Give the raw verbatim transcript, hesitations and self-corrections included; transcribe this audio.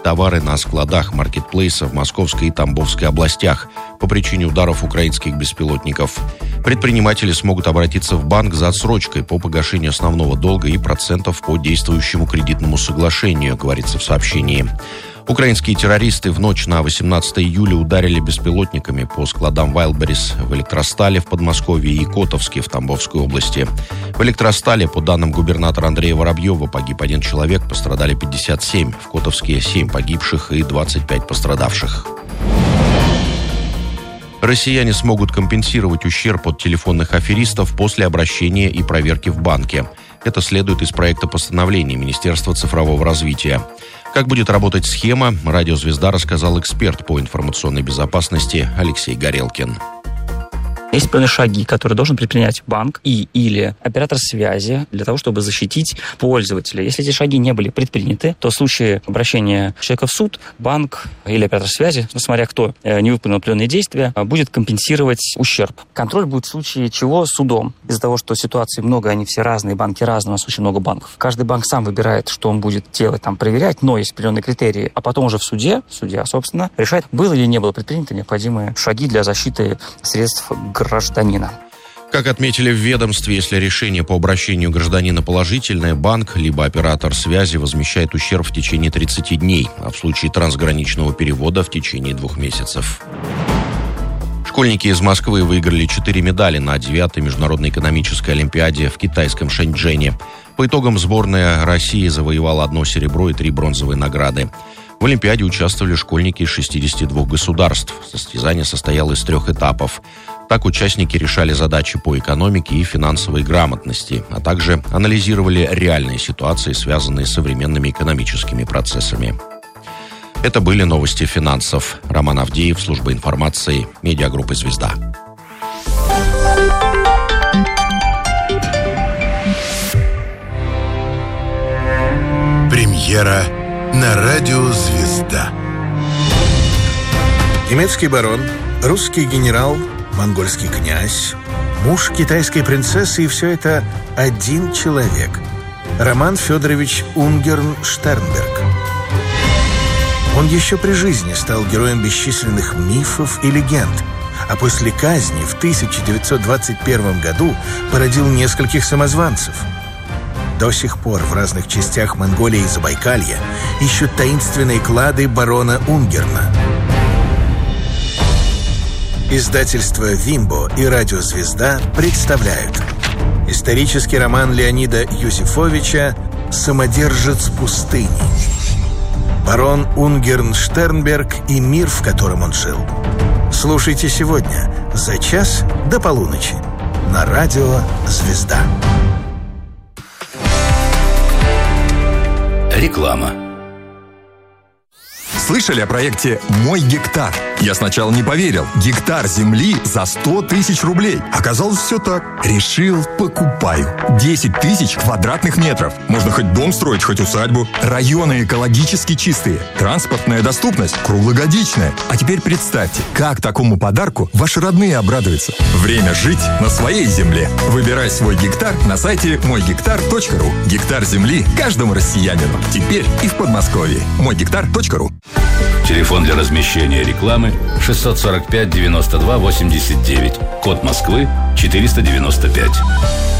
товары на складах маркетплейса в Московской и Тамбовской областях по причине ударов украинских беспилотников. Предприниматели смогут обратиться в банк за отсрочкой по погашению основного долга и процентов по действующему кредитному соглашению, говорится в сообщении. Украинские террористы в ночь на восемнадцатое июля ударили беспилотниками по складам Wildberries в Электростале в Подмосковье и Котовске в Тамбовской области. В Электростале, по данным губернатора Андрея Воробьева, погиб один человек, пострадали пятьдесят семь. В Котовске семь погибших и двадцать пять пострадавших. Россияне смогут компенсировать ущерб от телефонных аферистов после обращения и проверки в банке. Это следует из проекта постановления Министерства цифрового развития. Как будет работать схема, «Радио Звезда» рассказал эксперт по информационной безопасности Алексей Горелкин. Есть определенные шаги, которые должен предпринять банк и или оператор связи для того, чтобы защитить пользователя. Если эти шаги не были предприняты, то в случае обращения человека в суд банк или оператор связи, смотря кто не выполнил определенные действия, будет компенсировать ущерб. Контроль будет в случае чего судом. Из-за того, что ситуаций много, они все разные, банки разные, у нас очень много банков. Каждый банк сам выбирает, что он будет делать, там, проверять, но есть определенные критерии. А потом уже в суде, судья, собственно, решает, было или не было предпринято необходимые шаги для защиты средств гражданина. Как отметили в ведомстве, если решение по обращению гражданина положительное, банк либо оператор связи возмещает ущерб в течение тридцати дней, а в случае трансграничного перевода в течение двух месяцев. Школьники из Москвы выиграли четыре медали на девятой международной экономической олимпиаде в китайском Шэньчжэне. По итогам сборная России завоевала одно серебро и три бронзовые награды. В олимпиаде участвовали школьники из шестидесяти двух государств. Состязание состояло из трех этапов. Так участники решали задачи по экономике и финансовой грамотности, а также анализировали реальные ситуации, связанные с современными экономическими процессами. Это были новости финансов. Роман Авдеев, служба информации, медиагруппы «Звезда». Премьера на радио «Звезда». Немецкий барон, русский генерал, монгольский князь, муж китайской принцессы, и все это один человек – Роман Федорович Унгерн-Штернберг. Он еще при жизни стал героем бесчисленных мифов и легенд, а после казни в тысяча девятьсот двадцать первом году породил нескольких самозванцев. До сих пор в разных частях Монголии и Забайкалья ищут таинственные клады барона Унгерна. Издательство «Вимбо» и радио «Звезда» представляют исторический роман Леонида Юзефовича «Самодержец пустыни». Барон Унгерн-Штернберг и мир, в котором он жил. Слушайте сегодня за час до полуночи на радио «Звезда». Реклама. Слышали о проекте «Мой гектар»? Я сначала не поверил. Гектар земли за сто тысяч рублей. Оказалось, все так. Решил, покупаю. десять тысяч квадратных метров. Можно хоть дом строить, хоть усадьбу. Районы экологически чистые. Транспортная доступность круглогодичная. А теперь представьте, как такому подарку ваши родные обрадуются. Время жить на своей земле. Выбирай свой гектар на сайте мой гектар точка ру. Гектар земли каждому россиянину. Теперь и в Подмосковье. мой гектар точка ру. Телефон для размещения рекламы шестьсот сорок пять девяносто два восемьдесят девять. Код Москвы четыреста девяносто пять.